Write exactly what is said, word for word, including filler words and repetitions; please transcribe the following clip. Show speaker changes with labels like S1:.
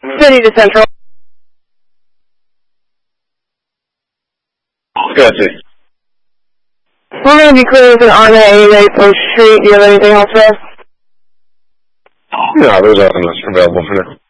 S1: City to Central.
S2: Gotcha.
S1: We're going to be clear with an R N A anyway, Post Street. Do you have anything else for us?
S2: No, there's nothing else available for now.